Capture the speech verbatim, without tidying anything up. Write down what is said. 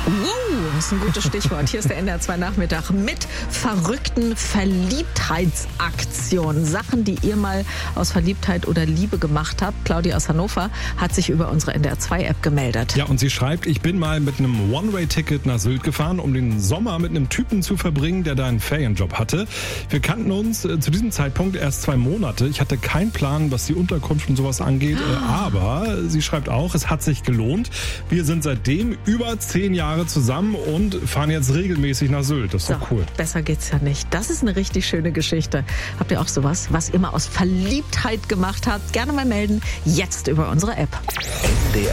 Uh, das ist ein gutes Stichwort. Hier ist der N D R zwei Nachmittag mit verrückten Verliebtheitsaktionen. Sachen, die ihr mal aus Verliebtheit oder Liebe gemacht habt. Claudia aus Hannover hat sich über unsere N D R zwei App gemeldet. Ja, und sie schreibt, ich bin mal mit einem One-Way-Ticket nach Sylt gefahren, um den Sommer mit einem Typen zu verbringen, der da einen Ferienjob hatte. Wir kannten uns äh, zu diesem Zeitpunkt erst zwei Monate. Ich hatte keinen Plan, was die Unterkunft und sowas angeht. Äh, aber sie schreibt auch, es hat sich gelohnt. Wir sind seitdem über zehn Jahre zusammen und fahren jetzt regelmäßig nach Sylt. Das ist So, doch cool. besser geht's ja nicht. Das ist eine richtig schöne Geschichte. Habt ihr auch sowas, was ihr mal aus Verliebtheit gemacht habt? Gerne mal melden. Jetzt über unsere App.